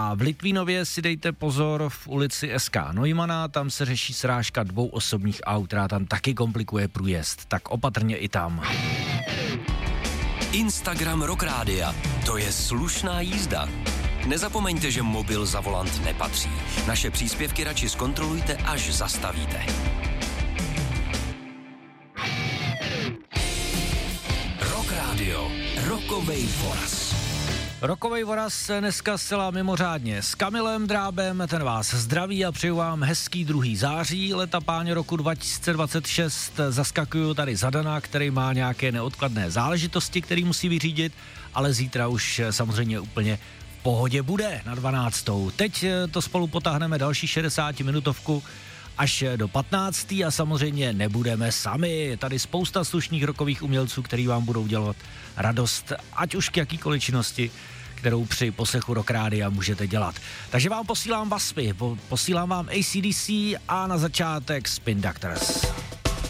A v Litvínově si dejte pozor v ulici SK Neumana, tam se řeší srážka 2 osobních aut, která tam taky komplikuje průjezd, tak opatrně i tam. Instagram Rock Rádia, to je slušná jízda. Nezapomeňte, že mobil za volant nepatří. Naše příspěvky radši zkontrolujte, až zastavíte. Rock Rádio, rokovej voraz. Rokovej voraz dneska zcela mimořádně s Kamilem Drábem, ten vás zdraví a přeju vám hezký 2. září, leta páně roku 2026. Zaskakuju tady Zadana, který má nějaké neodkladné záležitosti, který musí vyřídit, ale zítra už samozřejmě úplně v pohodě bude na 12. Teď to spolu potáhneme další 60-minutovku až do 15. a samozřejmě nebudeme sami. Je tady spousta slušných rockových umělců, který vám budou dělat radost, ať už k jakýkoliv činnosti, kterou při poslechu Rock Rádia můžete dělat. Takže vám posílám Waspy, posílám vám AC/DC a na začátek Spin Doctors.